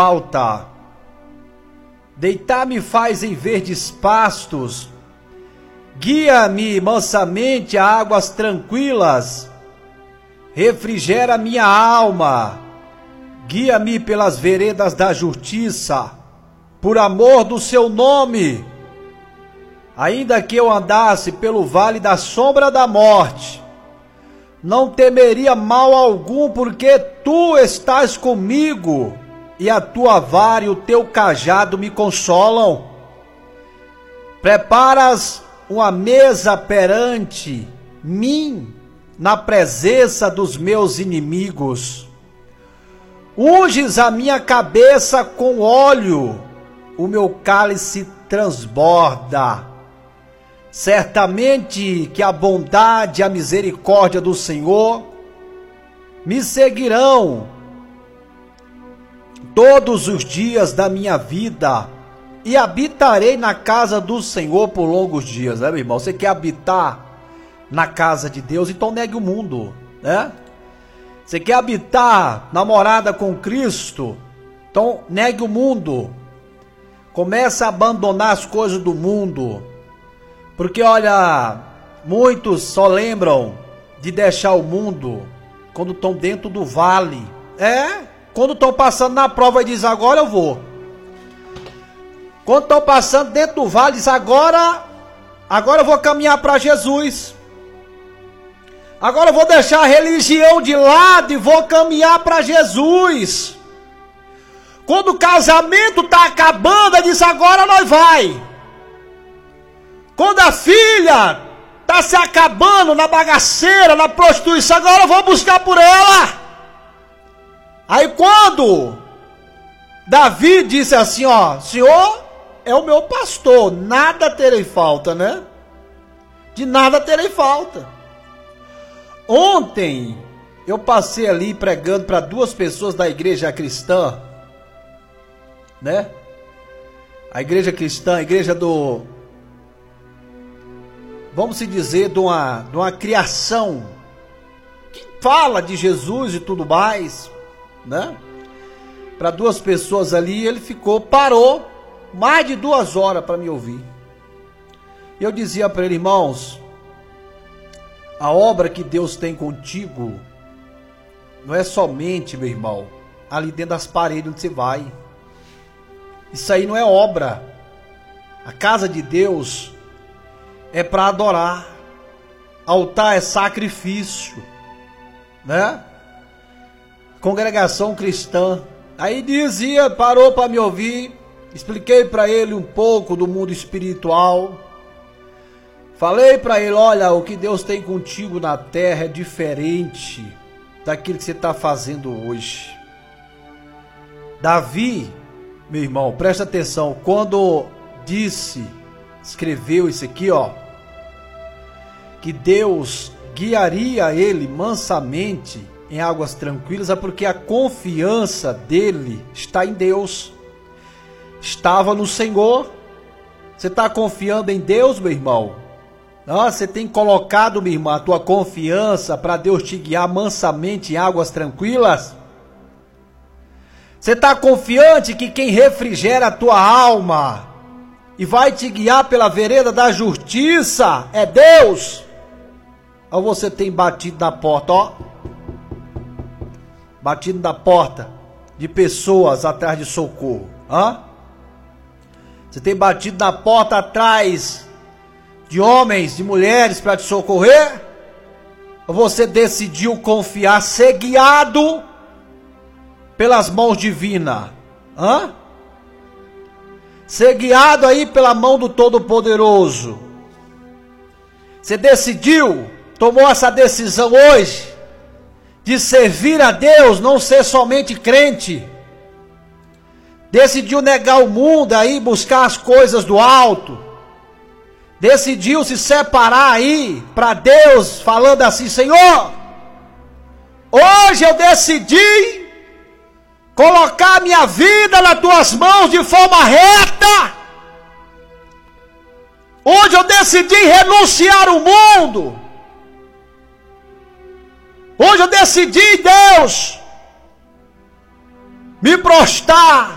alta. Deitar-me faz em verdes pastos. Guia-me mansamente a águas tranquilas. Refrigera minha alma. Guia-me pelas veredas da justiça, por amor do seu nome. Ainda que eu andasse pelo vale da sombra da morte, não temeria mal algum, porque tu estás comigo, e a tua vara e o teu cajado me consolam. Preparas uma mesa perante mim, na presença dos meus inimigos. Unges a minha cabeça com óleo, o meu cálice transborda. Certamente que a bondade e a misericórdia do Senhor me seguirão todos os dias da minha vida, e habitarei na casa do Senhor por longos dias, né, meu irmão? Você quer habitar na casa de Deus? Então negue o mundo, né? Você quer habitar na morada com Cristo? Então negue o mundo. Comece a abandonar as coisas do mundo. Porque olha, muitos só lembram de deixar o mundo quando estão dentro do vale. Quando estão passando na prova e diz agora eu vou. Quando estão passando dentro do vale diz agora eu vou caminhar para Jesus. Agora eu vou deixar a religião de lado e vou caminhar para Jesus. Quando o casamento está acabando, diz agora nós vai. Quando a filha está se acabando na bagaceira, na prostituição, agora eu vou buscar por ela. Aí quando Davi disse assim, ó, Senhor é o meu pastor, nada terei falta, né? De nada terei falta. Ontem eu passei ali pregando para 2 pessoas da igreja cristã, né? A igreja cristã, a igreja do, vamos se dizer, de uma criação que fala de Jesus e tudo mais, né? Para 2 pessoas ali, ele parou mais de 2 horas para me ouvir. E eu dizia para ele, irmãos, a obra que Deus tem contigo não é somente, meu irmão, ali dentro das paredes onde você vai. Isso aí não é obra. A casa de Deus é para adorar. Altar é sacrifício, né? Congregação cristã. Aí dizia, parou para me ouvir, expliquei para ele um pouco do mundo espiritual. Falei para ele, olha, o que Deus tem contigo na terra é diferente daquilo que você está fazendo hoje. Davi, meu irmão, presta atenção, quando escreveu isso aqui, ó, que Deus guiaria ele mansamente em águas tranquilas, é porque a confiança dele está em Deus, estava no Senhor. Você está confiando em Deus, meu irmão? Você tem colocado, minha irmã, a tua confiança para Deus te guiar mansamente em águas tranquilas? Você está confiante que quem refrigera a tua alma e vai te guiar pela vereda da justiça é Deus? Ou você tem batido na porta, ó? Batido na porta de pessoas atrás de socorro, Você tem batido na porta atrás de homens, de mulheres para te socorrer? Ou você decidiu confiar, ser guiado pelas mãos divinas? Ser guiado aí pela mão do Todo-Poderoso. Você decidiu, tomou essa decisão hoje de servir a Deus, não ser somente crente. Decidiu negar o mundo aí, buscar as coisas do alto. Decidiu se separar aí para Deus, falando assim, Senhor, hoje eu decidi colocar minha vida nas tuas mãos de forma reta. Hoje eu decidi renunciar ao mundo. Hoje eu decidi, Deus, me prostrar